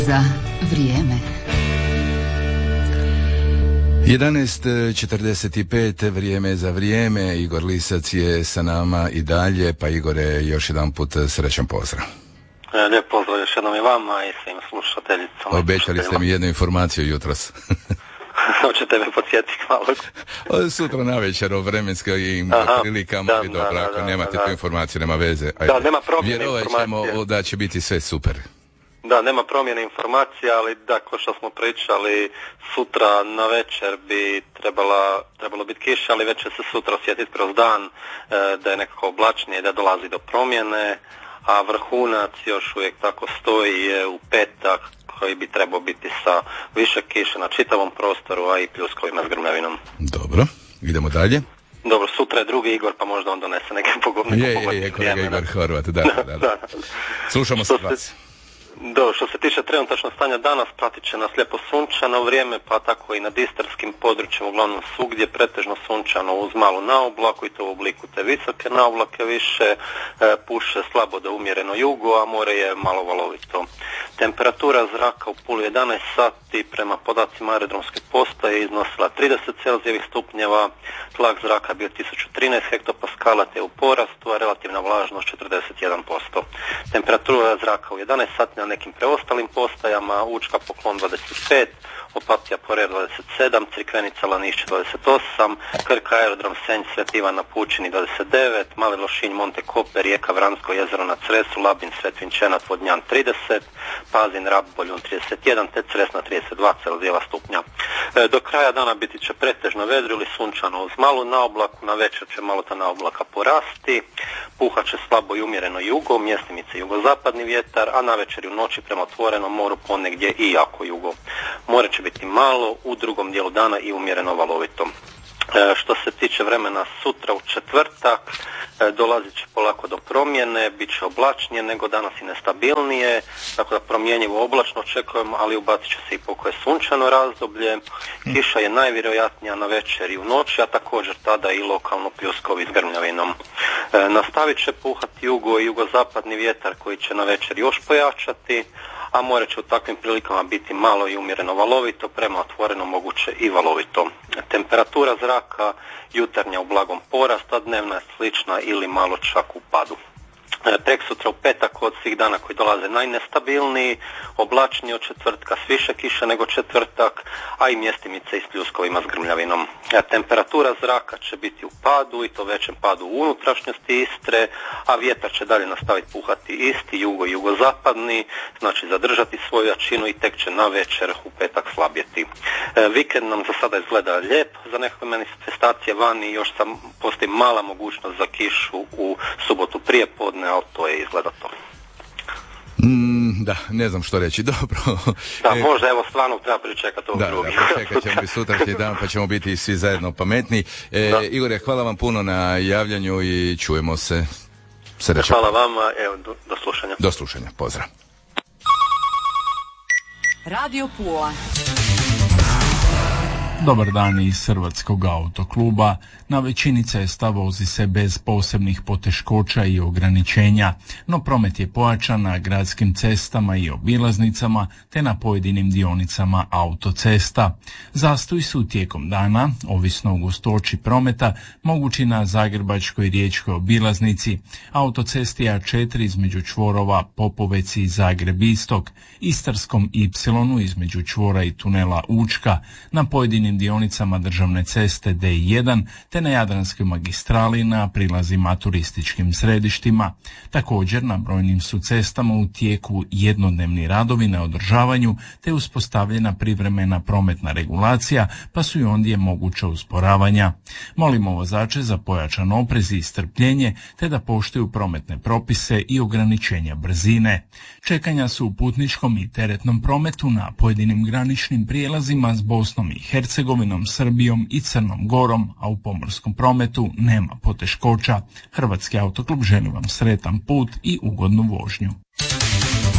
Za vrijeme. 11:45, vrijeme za vrijeme. Igor Lisac je sa nama i dalje, pa Igore, još jedan put srećan pozdrav. Lijep pozdrav još jednom i vama i svim slušateljicama. Obećali ste mi jednu informaciju jutros. Hoćete me podsjetiti malo? Sutra navečer o vremenskim prilikama, ali dobro, ako nemate tu informaciju, nema veze. Ajde. Da, nema promjene informacije. Vjerovat ćemo da će biti sve super. Da, nema promjene informacija, ali da, ko što smo pričali, sutra na večer bi trebalo biti kiša, ali već će se sutra osjetiti kroz dan da je nekako oblačnije, da dolazi do promjene, a vrhunac još uvijek tako stoji je u petak, koji bi trebao biti sa više kiše na čitavom prostoru, a i pljuskovima s grmljavinom. Dobro, idemo dalje. Dobro, sutra je drugi Igor, pa možda on donese neke pogodne. Je, kolega Igor Horvat, da. Slušamo se vas. Dobro, što se tiče trenutačnog stanja danas, pratit će nas lijepo sunčano vrijeme, pa tako i nad istarskim područjem, uglavnom svugdje pretežno sunčano uz malu naoblaku i to u obliku te visoke naoblake više, puše slabo do umjereno jugo, a more je malo valovito. Temperatura zraka u Puli 11 sati prema podacima aerodromske postaje iznosila 30 celzijevih stupnjeva, tlak zraka bio 1013 hektopaskala te u porastu, a relativna vlažnost 41%. Temperatura zraka u 11 sati na nekim preostalim postajama, Učka Poklon 25, Opatija Porer 27, Crikvenica Lanišće 28, Krka Aerodrom Senj Svet Ivan na Pučini 29, Mali Lošinj Monte Koper, Rijeka Vransko jezero na Cresu, Labin Svet Vinčenat Vodnjan 30, Pazin Rab Boljun 31 te Cresna 32 celzijeva stupnja. Do kraja dana biti će pretežno vedro ili sunčano uz malu naoblaku, na večer će malo ta naoblaka porasti, puhat će slabo i umjereno jugo, mjestimice jugozapadni vjetar, a na večer i u noći prema otvorenom moru ponegdje i jako jugo. More će biti malo, u drugom dijelu dana i umjereno valovito. Što se tiče vremena sutra u četvrtak, dolazit će polako do promjene, bit će oblačnije nego danas i nestabilnije, tako da promjenjivo oblačno očekujemo, ali ubacit će se i pokoje sunčano razdoblje. Kiša je najvjerojatnija na večer i u noći, a također tada i lokalno pljuskovi s grmljavinom. Nastavit će puhati jugo i jugozapadni vjetar koji će na večer još pojačati, a more će u takvim prilikama biti malo i umjereno valovito, prema otvorenom moguće i valovito. Temperatura zraka jutarnja u blagom porastu, a dnevna je slična ili malo čak u padu. Tek sutra u petak od svih dana koji dolaze najnestabilniji, oblačniji od četvrtka s više kiše nego četvrtak, a i mjestimice i s pljuskovima s grmljavinom. Temperatura zraka će biti u padu i to većem padu u unutrašnjosti Istre, a vjetar će dalje nastaviti puhati isti, jugo i jugozapadni, znači zadržati svoju jačinu i tek će na večer u petak slabjeti. Vikend nam za sada izgleda lijep za nekakve manifestacije vani, još postoji mala mogućnost za kišu u subotu prije podne, ali to je izgleda to. Da, ne znam što reći, dobro. Da, možda evo stvarno treba pričekati ovo drugi. Da, pričekat ćemo i sutrašnji dan pa ćemo biti svi zajedno pametni. Igore, hvala vam puno na javljanju i čujemo se. Srećan. Hvala vama, evo do slušanja. Do slušanja, pozdrav. Radio Pula. Dobar dan iz Hrvatskog autokluba. Na većini cesta vozi se bez posebnih poteškoća i ograničenja, no promet je pojačan na gradskim cestama i obilaznicama te na pojedinim dionicama autocesta. Zastoji su tijekom dana, ovisno o gustoći prometa, mogući na Zagrebačkoj i Riječkoj obilaznici, autocesti A4 između čvorova Popovec i Zagreb Istok, Istarskom Y između čvora i tunela Učka, na pojedinim dionicama državne ceste D1 te na Jadranskoj magistrali na prilazima turističkim središtima. Također na brojnim su cestama u tijeku jednodnevni radovi na održavanju te uspostavljena privremena prometna regulacija, pa su i ondje moguća usporavanja. Molimo vozače za pojačan oprez i strpljenje te da poštuju prometne propise i ograničenja brzine. Čekanja su u putničkom i teretnom prometu na pojedinim graničnim prijelazima s Bosnom i Hercegovinom, Srbijom i Crnom Gorom, a u pomorskom prometu nema poteškoća. Hrvatski autoklub želi vam sretan put i ugodnu vožnju.